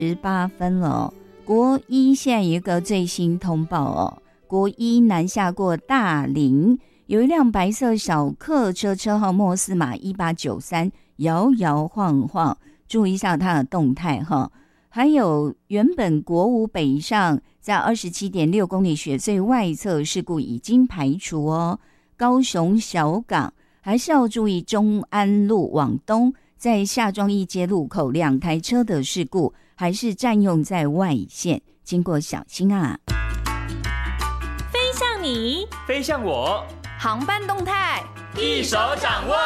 18了哦。国一现在有一个最新通报哦，国一南下过大林，有一辆白色小客车，车号末4码1893，摇摇晃晃，注意一下它的动态哈。还有原本国五北上在27.6公里雪隧外侧事故已经排除哦。高雄小港还是要注意中安路往东，在下庄一街路口2台车的事故还是占用在外线，经过小心啊。 飞向你， 飞向我， 航班动态一手掌握。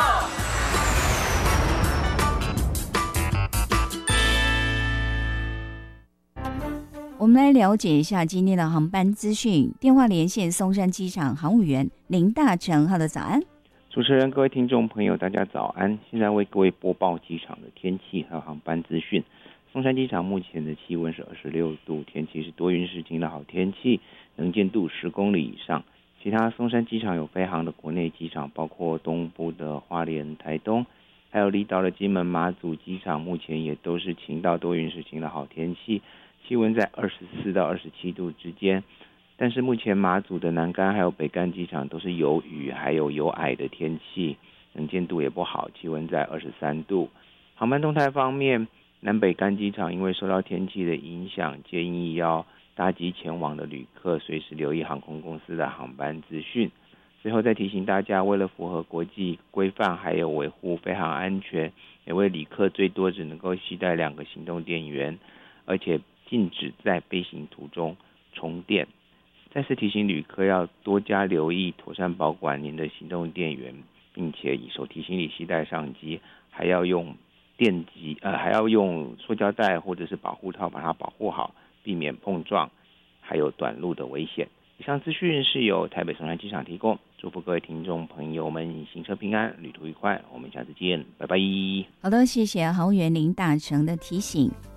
我们来了解一下今天的航班资讯。电话连线松山机场航务员林大成，好的，早安。 主持人、各位听众朋友，大家早安。现在为各位播报机场的天气还有航班资讯。松山机场目前的气温是26度，天气是多云时晴的好天气，能见度10公里以上。其他松山机场有飞航的国内机场，包括东部的花莲、台东，还有离岛的金门、马祖机场，目前也都是晴到多云时晴的好天气，气温在24到27度之间。但是目前马祖的南竿还有北竿机场都是有雨还有霾的天气，能见度也不好，气温在23度。航班动态方面，南北竿机场因为受到天气的影响，建议要搭机前往的旅客随时留意航空公司的航班资讯。最后再提醒大家，为了符合国际规范还有维护飞航安全，每位旅客最多只能够携带2个行动电源，而且禁止在飞行途中充电。再次提醒旅客要多加留意，妥善保管您的行动电源，并且以手提行李携带上机，还要用还要用塑胶袋或者是保护套把它保护好，避免碰撞还有短路的危险。以上资讯是由台北松山机场提供，祝福各位听众朋友们行车平安，旅途愉快，我们下次见，拜拜。 好的，谢谢航务员林大成的提醒。